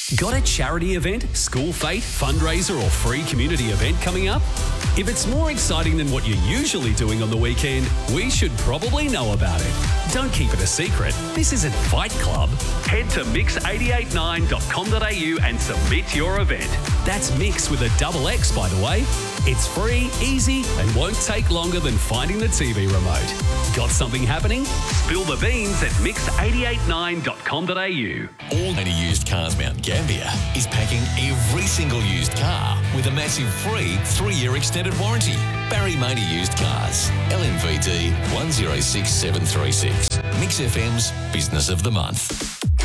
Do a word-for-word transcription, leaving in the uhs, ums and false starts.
Got a charity event, school fete, fundraiser or free community event coming up? If it's more exciting than what you're usually doing on the weekend, we should probably know about it. Don't keep it a secret. This isn't Fight Club. Head to mix eight eight nine dot com dot a u and submit your event. That's Mix with a double X, by the way. It's free, easy, and won't take longer than finding the T V remote. Got something happening? Spill the beans at mix eight eight nine dot com dot a u. All eighty Used Cars Mount Gambier is packing every single used car with a massive free three-year extended warranty. Barry Mader Used Cars, L M V D one zero six seven three six. Mix F M's Business of the Month.